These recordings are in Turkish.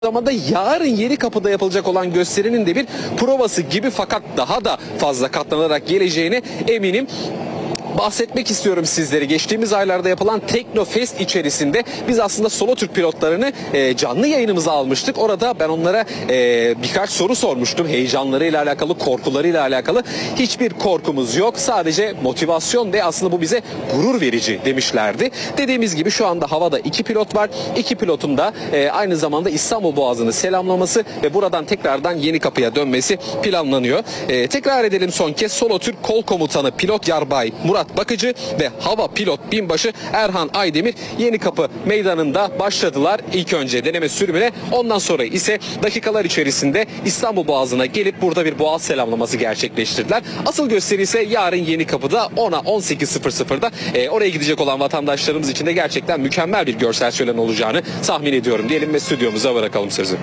zamanda yarın Yenikapı'da yapılacak olan gösterinin de bir provası gibi, fakat daha da fazla katlanarak geleceğine eminim. Bahsetmek istiyorum sizlere. Geçtiğimiz aylarda yapılan Teknofest içerisinde biz aslında Solo Türk pilotlarını canlı yayınımıza almıştık. Orada ben onlara birkaç soru sormuştum. Heyecanlarıyla alakalı, korkularıyla alakalı. Hiçbir korkumuz yok. Sadece motivasyon ve aslında bu bize gurur verici demişlerdi. Dediğimiz gibi şu anda havada 2 pilot var. 2 pilotun da aynı zamanda İstanbul Boğazı'nı selamlaması ve buradan tekrardan Yenikapı'ya dönmesi planlanıyor. Tekrar edelim son kez. Solo Türk Kol Komutanı Pilot Yarbay Murat Bakıcı ve Hava Pilot Binbaşı Erhan Aydemir Yenikapı Meydanı'nda başladılar. İlk önce deneme sürümüne, ondan sonra ise dakikalar içerisinde İstanbul Boğazı'na gelip burada bir boğaz selamlaması gerçekleştirdiler. Asıl gösteri ise yarın Yenikapı'da 10'a 18.00'da. Oraya gidecek olan vatandaşlarımız için de gerçekten mükemmel bir görsel şölen olacağını tahmin ediyorum diyelim ve stüdyomuza bırakalım sözü.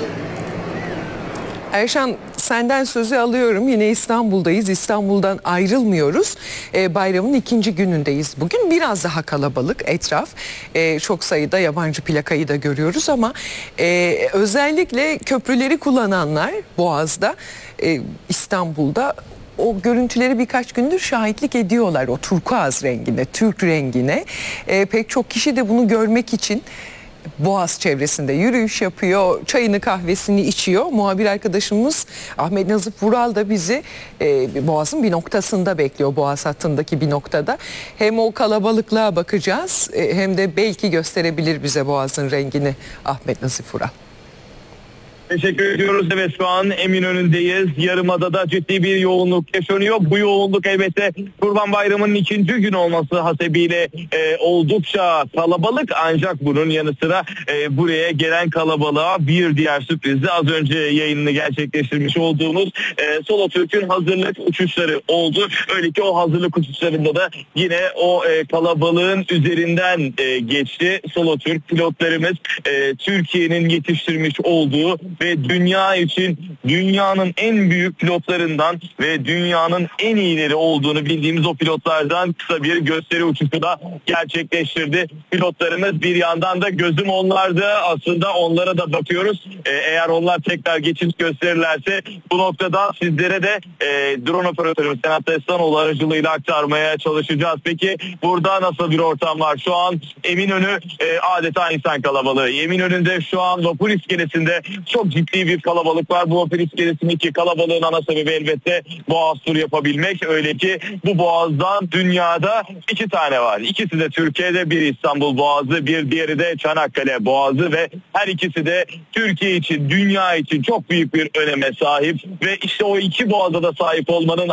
Erşan, senden sözü alıyorum. Yine İstanbul'dayız. İstanbul'dan ayrılmıyoruz. Bayramın ikinci günündeyiz. Bugün biraz daha kalabalık etraf. Çok sayıda yabancı plakayı da görüyoruz ama özellikle köprüleri kullananlar Boğaz'da, İstanbul'da o görüntüleri birkaç gündür şahitlik ediyorlar. O turkuaz rengine, Türk rengine. Pek çok kişi de bunu görmek için Boğaz çevresinde yürüyüş yapıyor, çayını kahvesini içiyor. Muhabir arkadaşımız Ahmet Nazif Vural da bizi Boğaz'ın bir noktasında bekliyor, Boğaz hattındaki bir noktada. Hem o kalabalıklığa bakacağız hem de belki gösterebilir bize Boğaz'ın rengini Ahmet Nazif Vural. Teşekkür ediyoruz. Evet, şu an Eminönü'ndeyiz. Yarımada'da ciddi bir yoğunluk yaşanıyor. Bu yoğunluk elbette Kurban Bayramı'nın ikinci gün olması hasebiyle oldukça kalabalık. Ancak bunun yanı sıra buraya gelen kalabalığa bir diğer sürprizi az önce yayınını gerçekleştirmiş olduğumuz Solo Türk'ün hazırlık uçuşları oldu. Öyle ki o hazırlık uçuşlarında da yine o kalabalığın üzerinden geçti. Solo Türk pilotlarımız Türkiye'nin yetiştirmiş olduğu ve dünya için dünyanın en büyük pilotlarından ve dünyanın en iyileri olduğunu bildiğimiz o pilotlardan kısa bir gösteri uçuşu da gerçekleştirdi. Pilotlarımız bir yandan da gözüm onlarda, aslında onlara da bakıyoruz. Eğer onlar tekrar geçiş gösterirlerse bu noktada sizlere de drone operatörümüz Senat Destanoğlu aracılığıyla aktarmaya çalışacağız. Peki burada nasıl bir ortam var? Şu an Eminönü adeta insan kalabalığı. Eminönü'nde şu an vapur iskelesinde çok ciddi bir kalabalık var. Bu vapur iskelesindeki kalabalığın ana sebebi elbette boğaz turu yapabilmek. Öyle ki bu boğazdan dünyada 2 tane var. İkisi de Türkiye'de, biri İstanbul Boğazı, bir diğeri de Çanakkale Boğazı ve her ikisi de Türkiye için, dünya için çok büyük bir öneme sahip ve işte o iki boğaza da sahip olmanın,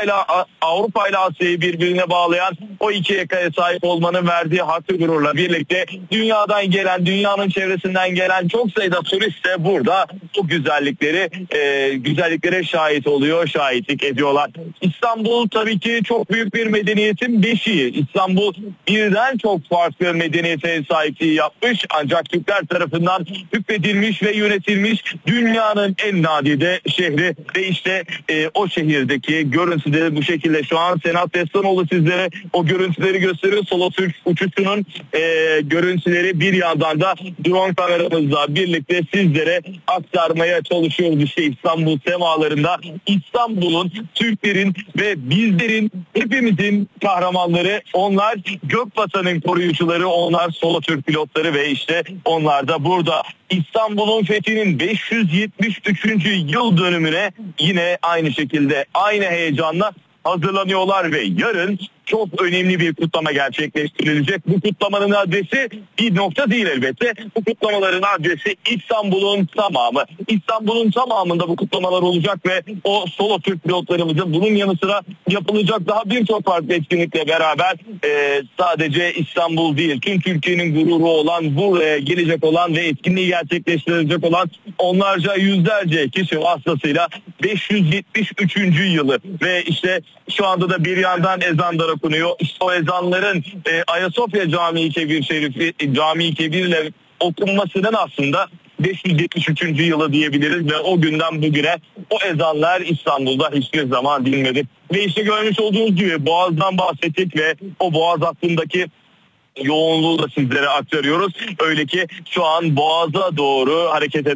Avrupa ile Asya'yı birbirine bağlayan o iki yakaya sahip olmanın verdiği haklı gururla birlikte dünyadan gelen, dünyanın çevresinden gelen çok sayıda turist de burada bu güzelliklere şahit oluyor, şahitlik ediyorlar. İstanbul tabii ki çok büyük bir medeniyetin beşiği. İstanbul birden çok farklı medeniyete sahipliği yapmış, ancak Türkler tarafından hükmedilmiş ve yönetilmiş dünyanın en nadide şehri ve işte o şehirdeki görüntüleri bu şekilde şu an Senat Destanoğlu sizlere o görüntüleri gösteriyor. Solo Türk uçuşunun görüntüleri bir yandan da drone kameramızla birlikte sizlere aktarmaya çalışıyoruz. İşte İstanbul semalarında İstanbul'un, Türklerin ve bizlerin, hepimizin kahramanları. Onlar Gökvatan'ın koruyucuları, onlar Solo Türk pilotları ve işte onlar da burada. İstanbul'un fethinin 573. yıl dönümüne yine aynı şekilde, aynı heyecanla hazırlanıyorlar ve yarın çok önemli bir kutlama gerçekleştirilecek. Bu kutlamanın adresi bir nokta değil elbette. Bu kutlamaların adresi İstanbul'un tamamı. İstanbul'un tamamında bu kutlamalar olacak ve o Solo Türk pilotlarımızın bunun yanı sıra yapılacak daha birçok farklı etkinlikle beraber sadece İstanbul değil, tüm Türkiye'nin gururu olan, buraya gelecek olan ve etkinliği gerçekleştirecek olan onlarca, yüzlerce kişi vasıtasıyla 573. yılı ve işte şu anda da bir yandan ezanlar okunuyor. İşte o ezanların Ayasofya Camii Kebir ile okunmasının aslında 573. yılı diyebiliriz ve o günden bugüne o ezanlar İstanbul'da hiçbir zaman dinmedi. Ve işte görmüş olduğunuz gibi Boğaz'dan bahsettik ve o Boğaz hattındaki yoğunluğu da sizlere aktarıyoruz. Öyle ki şu an Boğaz'a doğru hareket